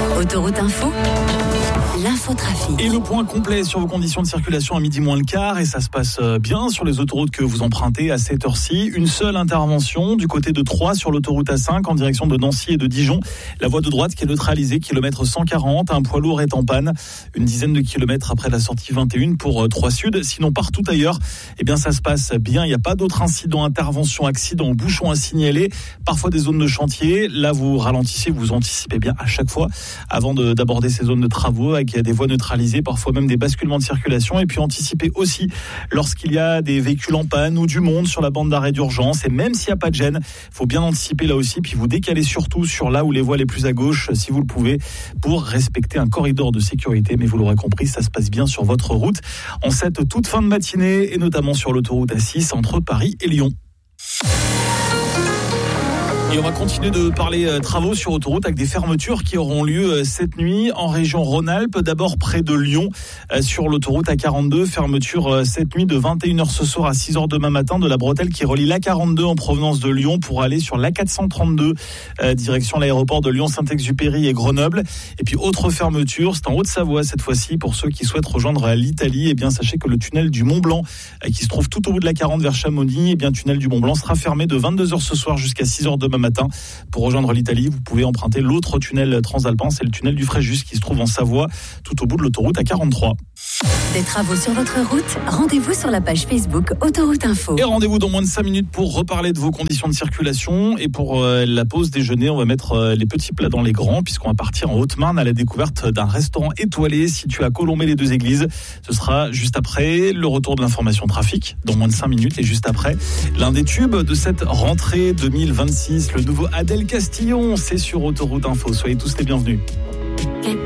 Autoroute Info, l'infotrafic. Et le point complet sur vos conditions de circulation à midi moins le quart, et ça se passe bien sur les autoroutes que vous empruntez à cette heure-ci. Une seule intervention du côté de Troyes sur l'autoroute A5 en direction de Nancy et de Dijon. La voie de droite qui est neutralisée, kilomètre 140, un poids lourd est en panne. Une dizaine de kilomètres après la sortie 21 pour Troyes Sud. Sinon partout ailleurs, eh bien ça se passe bien. Il n'y a pas d'autres incidents, interventions, accidents, bouchons à signaler. Parfois des zones de chantier. Là vous ralentissez, vous anticipez bien à chaque fois avant d'aborder ces zones de travaux avec des voies neutralisées, parfois même des basculements de circulation, et puis anticiper aussi lorsqu'il y a des véhicules en panne ou du monde sur la bande d'arrêt d'urgence. Et même s'il n'y a pas de gêne, il faut bien anticiper là aussi, puis vous décaler surtout sur là où les voies les plus à gauche, si vous le pouvez, pour respecter un corridor de sécurité. Mais vous l'aurez compris, ça se passe bien sur votre route en cette toute fin de matinée, et notamment sur l'autoroute A6 entre Paris et Lyon. Et on va continuer de parler travaux sur autoroute avec des fermetures qui auront lieu cette nuit en région Rhône-Alpes. D'abord près de Lyon sur l'autoroute A42. Fermeture cette nuit de 21h ce soir à 6h demain matin de la bretelle qui relie l'A42 en provenance de Lyon pour aller sur l'A432 direction l'aéroport de Lyon-Saint-Exupéry et Grenoble. Et puis autre fermeture, c'est en Haute-Savoie cette fois-ci pour ceux qui souhaitent rejoindre l'Italie. Et bien sachez que le tunnel du Mont-Blanc qui se trouve tout au bout de la 40 vers Chamonix, et bien le tunnel du Mont-Blanc sera fermé de 22h ce soir jusqu'à 6h demain matin. Pour rejoindre l'Italie, vous pouvez emprunter l'autre tunnel transalpin, c'est le tunnel du Fréjus qui se trouve en Savoie, tout au bout de l'autoroute A43. Des travaux sur votre route, rendez-vous sur la page Facebook Autoroute Info. Et rendez-vous dans moins de 5 minutes pour reparler de vos conditions de circulation. Et pour la pause déjeuner, on va mettre les petits plats dans les grands, puisqu'on va partir en Haute-Marne à la découverte d'un restaurant étoilé situé à Colombey-les-Deux-Églises. Ce sera juste après le retour de l'information trafic, dans moins de 5 minutes, et juste après l'un des tubes de cette rentrée 2026, le nouveau Adèle Castillon, c'est sur Autoroute Info. Soyez tous les bienvenus.